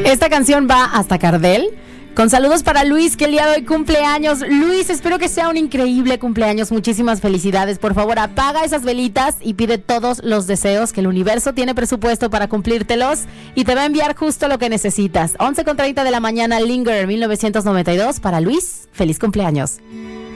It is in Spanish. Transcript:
Esta canción va hasta Cardel. Con saludos para Luis, que el día de hoy cumpleaños. Luis, espero que sea un increíble cumpleaños. Muchísimas felicidades. Por favor, apaga esas velitas y pide todos los deseos, que el universo tiene presupuesto para cumplírtelos y te va a enviar justo lo que necesitas. 11:30 de la mañana, Linger, 1992. Para Luis, feliz cumpleaños.